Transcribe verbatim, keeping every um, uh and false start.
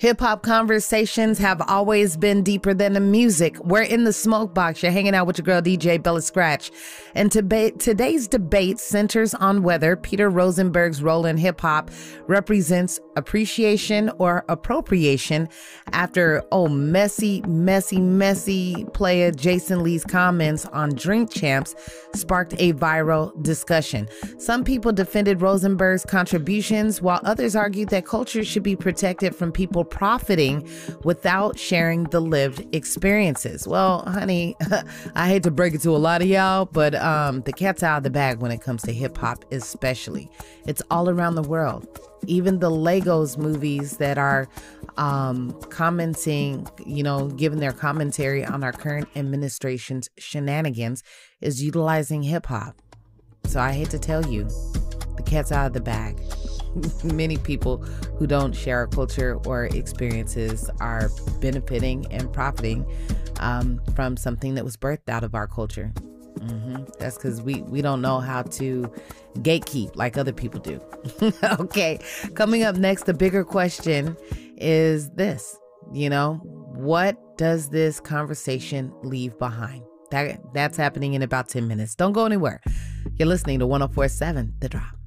Hip-hop conversations have always been deeper than the music. We're in the smoke box. You're hanging out with your girl, D J Bella Scratch. And deba- today's debate centers on whether Peter Rosenberg's role in hip-hop represents appreciation or appropriation after, oh, messy, messy, messy player Jason Lee's comments on Drink Champs sparked a viral discussion. Some people defended Rosenberg's contributions, while others argued that culture should be protected from people profiting without sharing the lived experiences. Well, honey, I hate to break it to a lot of y'all, but um, the cat's out of the bag when it comes to hip hop, especially. It's all around the world. Even the Legos movies that are um, commenting, you know, giving their commentary on our current administration's shenanigans is utilizing hip hop. So I hate to tell you, the cat's out of the bag. Many people who don't share our culture or experiences are benefiting and profiting um, from something that was birthed out of our culture. Mm-hmm. That's because we, we don't know how to gatekeep like other people do. Okay, coming up next, the bigger question is this, you know, what does this conversation leave behind? That That's happening in about ten minutes. Don't go anywhere. You're listening to one oh four point seven The Drop.